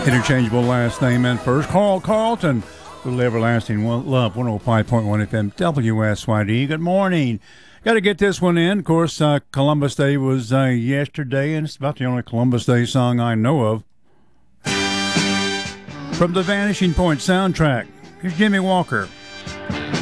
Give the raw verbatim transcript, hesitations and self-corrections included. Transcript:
Interchangeable last name and first. Carl Carlton, Little Everlasting Love, one oh five point one F M, W S Y D. Good morning. Got to get this one in. Of course, uh, Columbus Day was uh, yesterday, and it's about the only Columbus Day song I know of. From the Vanishing Point soundtrack, here's Jimmy Walker.